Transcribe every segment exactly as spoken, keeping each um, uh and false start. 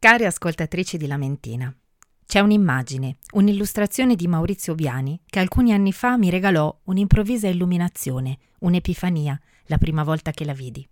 Care ascoltatrici di Lamentina, c'è un'immagine, un'illustrazione di Maurizio Viani che alcuni anni fa mi regalò un'improvvisa illuminazione, un'epifania, la prima volta che la vidi.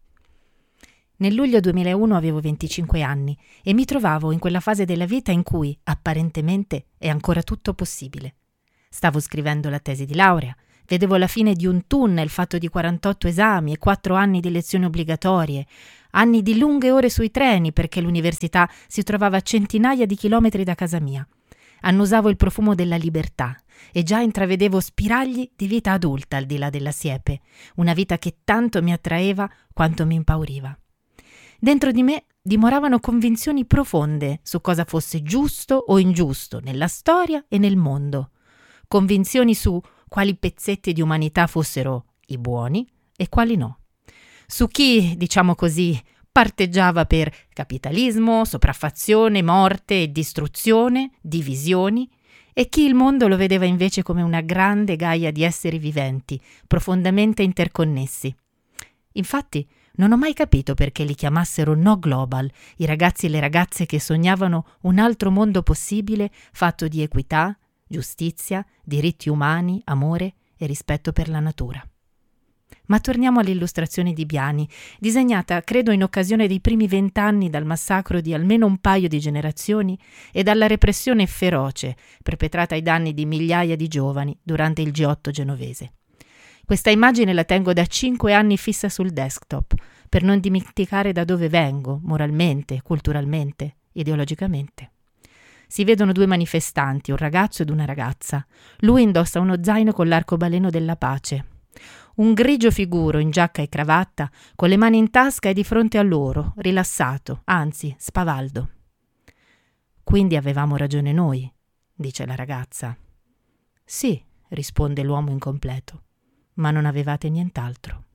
Nel luglio duemilauno avevo venticinque anni e mi trovavo in quella fase della vita in cui, apparentemente, è ancora tutto possibile. Stavo scrivendo la tesi di laurea, vedevo la fine di un tunnel fatto di quarantotto esami e quattro anni di lezioni obbligatorie, anni di lunghe ore sui treni perché l'università si trovava a centinaia di chilometri da casa mia. Annusavo il profumo della libertà e già intravedevo spiragli di vita adulta al di là della siepe, una vita che tanto mi attraeva quanto mi impauriva. Dentro di me dimoravano convinzioni profonde su cosa fosse giusto o ingiusto nella storia e nel mondo, convinzioni su quali pezzetti di umanità fossero i buoni e quali no, su chi, diciamo così, parteggiava per capitalismo, sopraffazione, morte e distruzione, divisioni, e chi il mondo lo vedeva invece come una grande gaia di esseri viventi, profondamente interconnessi. Infatti, non ho mai capito perché li chiamassero no global, i ragazzi e le ragazze che sognavano un altro mondo possibile fatto di equità, giustizia, diritti umani, amore e rispetto per la natura. Ma torniamo all'illustrazione di Viani, disegnata credo in occasione dei primi vent'anni dal massacro di almeno un paio di generazioni e dalla repressione feroce perpetrata ai danni di migliaia di giovani durante il G otto genovese. Questa immagine la tengo da cinque anni fissa sul desktop, per non dimenticare da dove vengo, moralmente, culturalmente, ideologicamente. Si vedono due manifestanti, un ragazzo ed una ragazza. Lui indossa uno zaino con l'arcobaleno della pace. Un grigio figuro in giacca e cravatta, con le mani in tasca, è di fronte a loro, rilassato, anzi spavaldo. «Quindi avevamo ragione noi», dice la ragazza. «Sì», risponde l'uomo incompleto, «ma non avevate nient'altro».